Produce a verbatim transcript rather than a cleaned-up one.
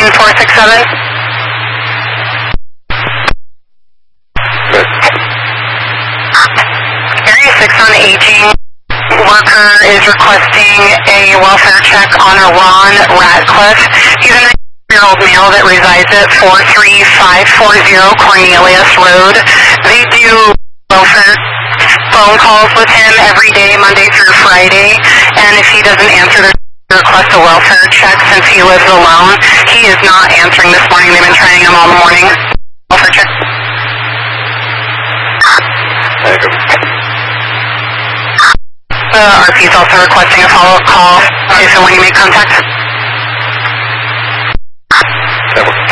four six seven. Good. Area six on aging. Worker is requesting a welfare check on a Ron Ratcliffe. He's a nineteen-year-old male that resides at four three five four zero Cornelius Road. They do welfare phone calls with him every day, Monday through Friday, and if he doesn't answer the request a welfare check since he lives alone, he is not answering this morning. They've been trying him all morning. Welfare check. Thank you. The R P is also requesting a follow-up call if and when you make contact. That